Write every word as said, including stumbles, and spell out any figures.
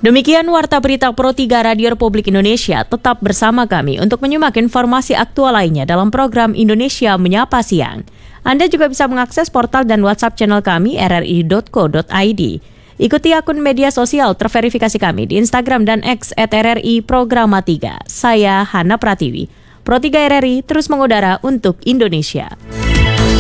Demikian Warta Berita Pro tiga Radio Republik Indonesia. Tetap bersama kami untuk menyimak informasi aktual lainnya dalam program Indonesia Menyapa Siang. Anda juga bisa mengakses portal dan WhatsApp channel kami r r i dot co dot i d. Ikuti akun media sosial terverifikasi kami di Instagram dan X at r r i programa tiga. Saya Hana Pratiwi. Pro tiga R R I terus mengudara untuk Indonesia.